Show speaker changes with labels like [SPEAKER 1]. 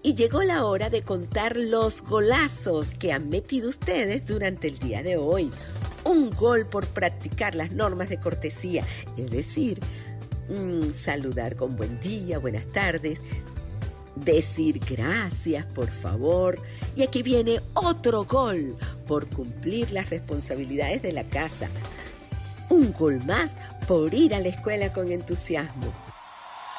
[SPEAKER 1] Y llegó la hora de contar los golazos que han metido ustedes durante el día de hoy. Un gol por practicar las normas de cortesía, es decir, saludar con buen día, buenas tardes, decir gracias, por favor. Y aquí viene otro gol por cumplir las responsabilidades de la casa. Un gol más por ir a la escuela con entusiasmo.